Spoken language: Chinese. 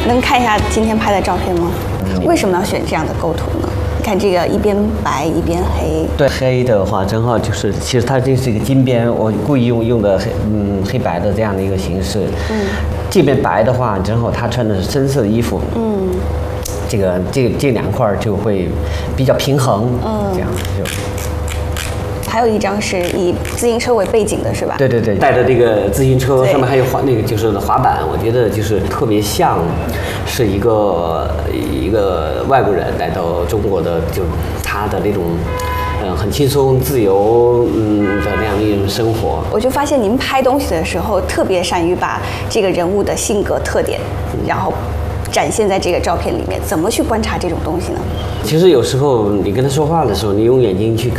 能看一下今天拍的照片吗？为什么要选这样的构图呢？看这个一边白一边黑。 对，黑的话正好就是，其实它这是一个金边，我故意用的黑白的这样的一个形式。这边白的话，正好他穿的是深色的衣服。这两块就会比较平衡。这样就。 还有一张是以自行车为背景的，是吧？ 对，带着这个自行车，上面还有就是滑板，我觉得就是特别像是一个外国人来到中国的，就他的那种很轻松自由的那样一种生活。 我就发现您拍东西的时候特别善于把这个人物的性格特点，然后展现在这个照片里面。怎么去观察这种东西呢？ 其实有时候你跟他说话的时候，你用眼睛去